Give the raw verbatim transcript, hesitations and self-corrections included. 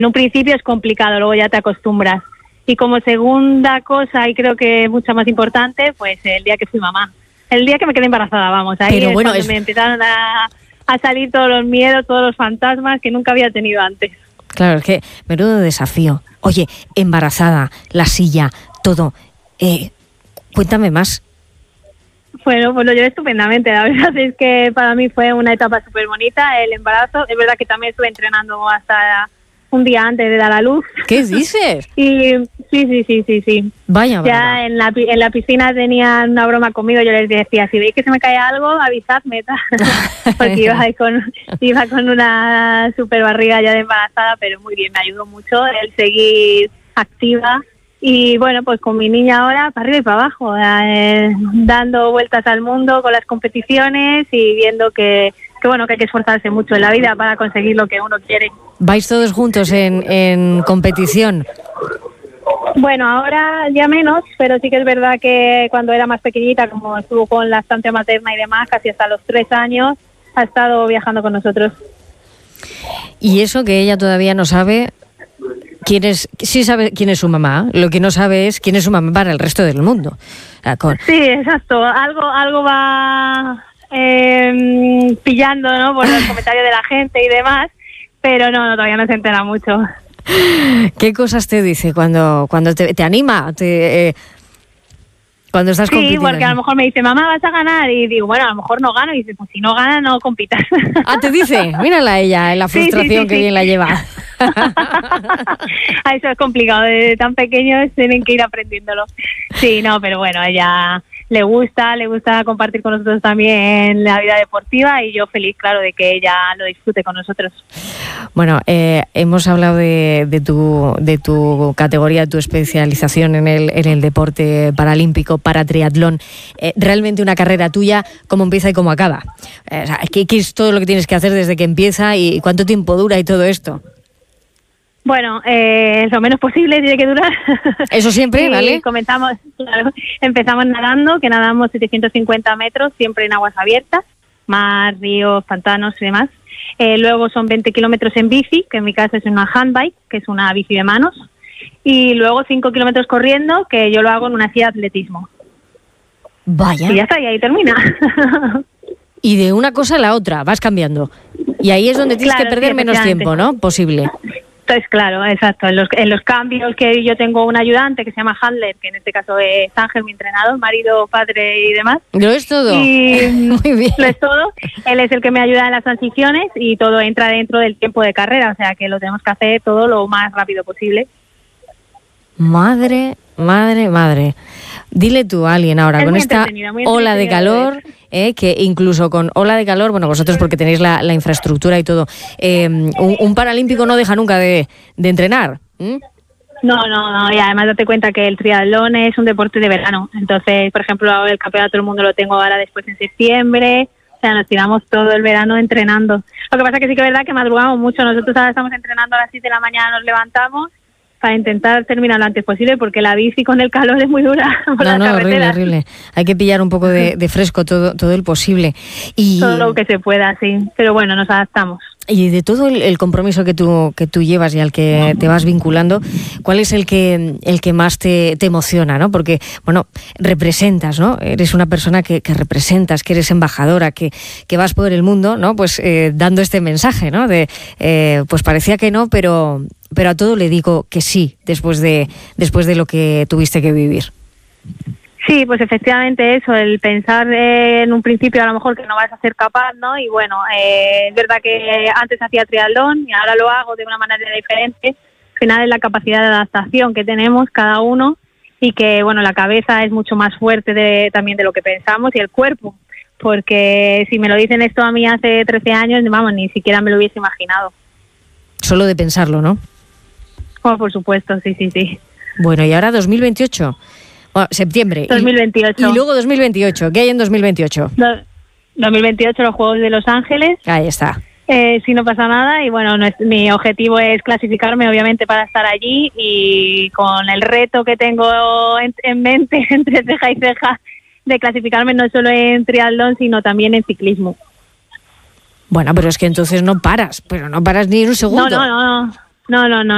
En un principio es complicado, luego ya te acostumbras. Y como segunda cosa, y creo que mucho más importante, pues el día que fui mamá. El día que me quedé embarazada, vamos. Ahí Pero es bueno, cuando es... me empezaron a, a salir todos los miedos, todos los fantasmas que nunca había tenido antes. Claro, es que menudo desafío. Oye, embarazada, la silla, todo. Eh, cuéntame más. Bueno, pues lo llevé estupendamente. La verdad es que para mí fue una etapa súper bonita el embarazo. Es verdad que también estuve entrenando hasta un día antes de dar a luz. ¿Qué dices? Y sí, sí, sí, sí, sí. Vaya, ya brava. en la, en la piscina tenían una broma conmigo. Yo les decía, si veis que se me cae algo, avisadme. Porque iba con, iba con una super barriga ya de embarazada, pero muy bien, me ayudó mucho el seguir activa. Y bueno, pues con mi niña ahora para arriba y para abajo, eh, dando vueltas al mundo con las competiciones y viendo que, que bueno que hay que esforzarse mucho en la vida para conseguir lo que uno quiere. ¿Vais todos juntos en, en competición? Bueno, ahora ya menos, pero sí que es verdad que cuando era más pequeñita, como estuvo con la estancia materna y demás, casi hasta los tres años, ha estado viajando con nosotros. Y eso que ella todavía no sabe... ¿Quién es, sí sabe quién es su mamá, lo que no sabe es quién es su mamá para el resto del mundo. Con... Sí, exacto. Algo, algo va eh, pillando, ¿no? Por los comentarios de la gente y demás, pero no, no todavía no se entera mucho. ¿Qué cosas te dice cuando, cuando te, te anima? Te, eh, cuando estás sí, compitiendo. Porque a lo mejor me dice, mamá, vas a ganar, y digo, bueno, a lo mejor no gano, y dice, pues si no gana, no compitas. Ah, te dice, mírala ella, la frustración sí, sí, sí, que sí. bien la lleva. Eso es complicado, desde tan pequeños tienen que ir aprendiéndolo. Sí, no, pero bueno, ella le gusta, le gusta compartir con nosotros también la vida deportiva y yo feliz, claro, de que ella lo disfrute con nosotros. Bueno, eh, hemos hablado de, de, tu, de tu categoría, tu especialización en el, en el deporte paralímpico, para triatlón. Eh, realmente una carrera tuya, ¿cómo empieza y cómo acaba? Eh, o sea, ¿qué, ¿Qué es todo lo que tienes que hacer desde que empieza y cuánto tiempo dura y todo esto? Bueno, eh, lo menos posible tiene que durar. Eso siempre, ¿vale? Comenzamos, claro, empezamos nadando, que nadamos setecientos cincuenta metros, siempre en aguas abiertas, mar, ríos, pantanos y demás. Eh, luego son veinte kilómetros en bici, que en mi caso es una handbike, que es una bici de manos. Y luego cinco kilómetros corriendo, que yo lo hago en una silla de atletismo. Vaya. Y ya está, y ahí termina. Y de una cosa a la otra, vas cambiando. Y ahí es donde tienes claro, que perder sí, menos tiempo, ¿no? Posible. Entonces, claro, exacto. En los, en los cambios que yo tengo un ayudante que se llama handler, que en este caso es Ángel, mi entrenador, marido, padre y demás. Lo es todo. Y muy bien. Lo es todo. Él es el que me ayuda en las transiciones y todo entra dentro del tiempo de carrera, o sea que lo tenemos que hacer todo lo más rápido posible. Madre, madre, madre. Dile tú a alguien ahora, es con esta ola de calor, eh, que incluso con ola de calor, bueno, vosotros porque tenéis la, la infraestructura y todo, eh, un, un paralímpico no deja nunca de, de entrenar. ¿Mm? No, no, no, y además date cuenta que el triatlón es un deporte de verano. Entonces, por ejemplo, el campeonato del mundo lo tengo ahora después en septiembre. O sea, nos tiramos todo el verano entrenando. Lo que pasa es que sí que es verdad que madrugamos mucho. Nosotros ahora estamos entrenando a las siete de la mañana, nos levantamos para intentar terminar lo antes posible, porque la bici con el calor es muy dura. Por no, las no, horrible, carreteras. horrible. Hay que pillar un poco de, de fresco todo, todo el posible. Y, todo lo que se pueda, sí. Pero bueno, nos adaptamos. Y de todo el, el compromiso que tú que tú llevas y al que te vas vinculando, ¿cuál es el que el que más te, te emociona, ¿no? Porque, bueno, representas, ¿no? Eres una persona que, que representas, que eres embajadora, que, que vas por el mundo, ¿no? Pues eh, dando este mensaje, ¿no? De, eh, pues parecía que no, pero, pero a todo le digo que sí, después de, después de lo que tuviste que vivir. Sí, pues efectivamente eso, el pensar eh, en un principio a lo mejor que no vas a ser capaz, ¿no? Y bueno, eh, es verdad que antes hacía triatlón y ahora lo hago de una manera diferente. Al final es la capacidad de adaptación que tenemos cada uno y que, bueno, la cabeza es mucho más fuerte de, también de lo que pensamos y el cuerpo, porque si me lo dicen esto a mí hace trece años, vamos, ni siquiera me lo hubiese imaginado. Solo de pensarlo, ¿no? Oh, por supuesto, sí, sí, sí. Bueno, y ahora dos mil veintiocho. Bueno, septiembre. dos mil veintiocho. Y, y luego dos mil veintiocho. ¿Qué hay en dos mil veintiocho? Do, dos mil veintiocho, los Juegos de Los Ángeles. Ahí está. Eh, si no pasa nada. Y bueno, no es, mi objetivo es clasificarme, obviamente, para estar allí. Y con el reto que tengo en, en mente, entre ceja y ceja, de clasificarme no solo en triatlón, sino también en ciclismo. Bueno, pero es que entonces no paras. Pero no paras ni un segundo. No, no, no. No, no, no.